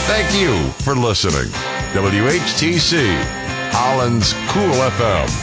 Thank you for listening. WHTC, Holland's Cool FM.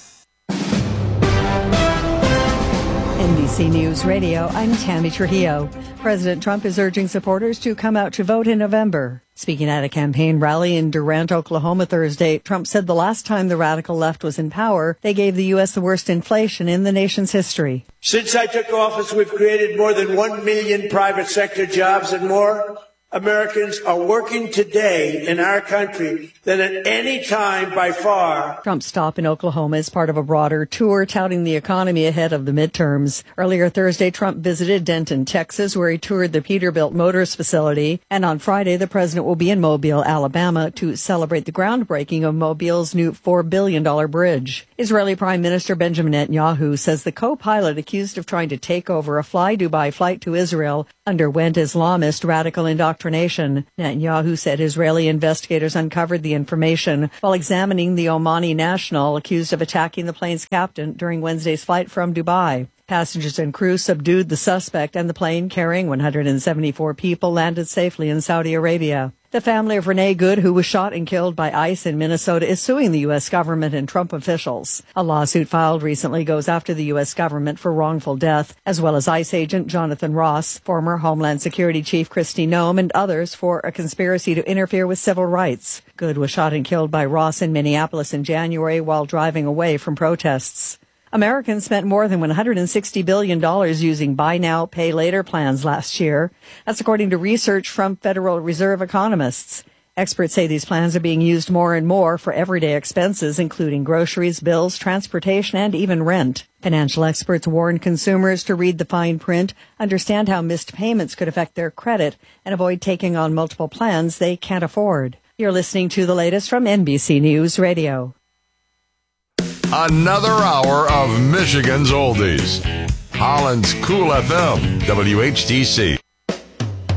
NBC News Radio, I'm Tammy Trujillo. President Trump is urging supporters to come out to vote in November. Speaking at a campaign rally in Durant, Oklahoma Thursday, Trump said the last time the radical left was in power, they gave the U.S. the worst inflation in the nation's history. Since I took office, we've created more than 1 million private sector jobs, and more Americans are working today in our country than at any time by far. Trump's stop in Oklahoma is part of a broader tour touting the economy ahead of the midterms. Earlier Thursday, Trump visited Denton, Texas, where he toured the Peterbilt Motors facility. And on Friday, the president will be in Mobile, Alabama, to celebrate the groundbreaking of Mobile's new $4 billion bridge. Israeli Prime Minister Benjamin Netanyahu says the co-pilot accused of trying to take over a Fly Dubai flight to Israel underwent Islamist radical indoctrination. Netanyahu said Israeli investigators uncovered the information while examining the Omani national accused of attacking the plane's captain during Wednesday's flight from Dubai. Passengers and crew subdued the suspect, and the plane carrying 174 people landed safely in Saudi Arabia. The family of Renee Good, who was shot and killed by ICE in Minnesota, is suing the U.S. government and Trump officials. A lawsuit filed recently goes after the U.S. government for wrongful death, as well as ICE agent Jonathan Ross, former Homeland Security Chief Kristi Noem, and others for a conspiracy to interfere with civil rights. Good was shot and killed by Ross in Minneapolis in January while driving away from protests. Americans spent more than $160 billion using buy now, pay later plans last year. That's according to research from Federal Reserve economists. Experts say these plans are being used more and more for everyday expenses, including groceries, bills, transportation, and even rent. Financial experts warn consumers to read the fine print, understand how missed payments could affect their credit, and avoid taking on multiple plans they can't afford. You're listening to the latest from NBC News Radio. Another hour of Michigan's oldies. Holland's Cool FM, WHTC.